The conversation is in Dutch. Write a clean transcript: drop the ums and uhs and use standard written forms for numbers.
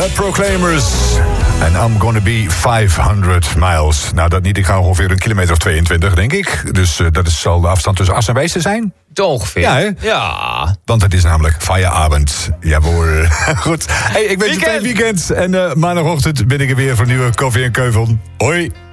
Proclaimers. En I'm gonna be 500 miles. Nou, dat niet. Ik ga ongeveer 1 kilometer of 22, denk ik. Dus dat zal de afstand tussen Assen en Wijssen zijn. Ongeveer. Ja, hè? Ja. Want het is namelijk feieravond. Ja, hoor. Goed. Hey, ik wens je een fijn weekend. En maandagochtend ben ik er weer voor een nieuwe Koffie en Keuvel. Hoi.